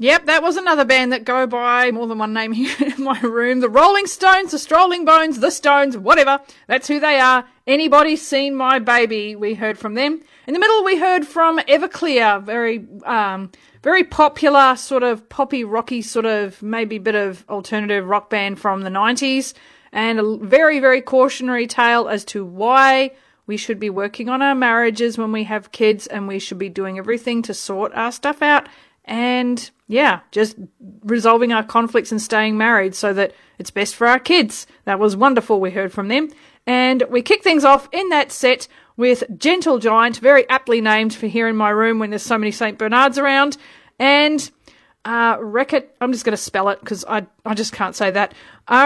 Yep, that was another band that go by more than one name here in my room. The Rolling Stones, the Strolling Bones, the Stones, whatever. That's who they are. Anybody Seen My Baby? We heard from them. In the middle, we heard from Everclear, very popular sort of poppy, rocky sort of maybe bit of alternative rock band from the 90s. And a very, very cautionary tale as to why we should be working on our marriages when we have kids, and we should be doing everything to sort our stuff out. And yeah, just resolving our conflicts and staying married so that it's best for our kids. That was wonderful. We heard from them. And we kick things off in that set with Gentle Giant, very aptly named for here in my room when there's so many St. Bernards around. And Raconteur, I'm just going to spell it because I just can't say that.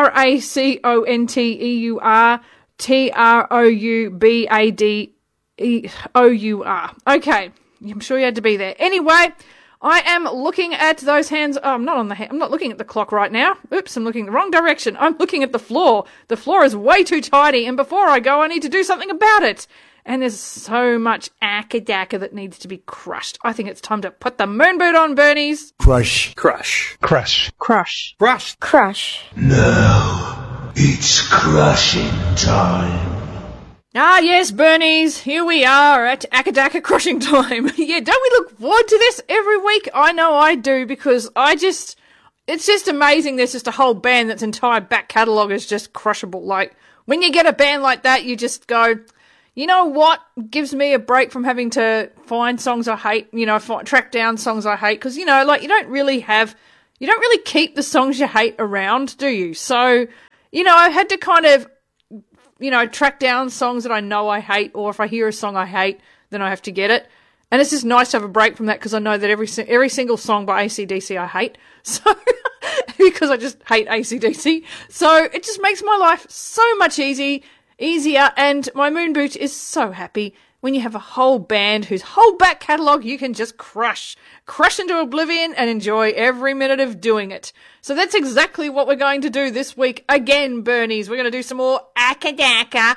RACONTEURTROUBADEOUR. Okay, I'm sure you had to be there. Anyway, I am looking at those hands. Oh, I'm not looking at the clock right now. Oops, I'm looking the wrong direction. I'm looking at the floor. The floor is way too tidy, and before I go, I need to do something about it. And there's so much akadaka that needs to be crushed. I think it's time to put the moon boot on, Bernies. Crush. Crush. Crush. Crush. Crush. Crush. Now, it's crushing time. Ah, yes, Bernies, here we are at Akadaka crushing time. Yeah, don't we look forward to this every week? I know I do, because it's just amazing. There's just a whole band that's entire back catalogue is just crushable. Like, when you get a band like that, you just go, you know what gives me a break from having to find songs I hate, track down songs I hate, because, you don't really keep the songs you hate around, do you? So, I had to kind of, track down songs that I know I hate, or if I hear a song I hate, then I have to get it. And it's just nice to have a break from that, because I know that every single song by AC/DC I hate. So, because I just hate AC/DC. So it just makes my life so much easier, and my moon boot is so happy when you have a whole band whose whole back catalogue you can just crush into oblivion and enjoy every minute of doing it. So that's exactly what we're going to do this week again, Bernies. We're going to do some more Akadaka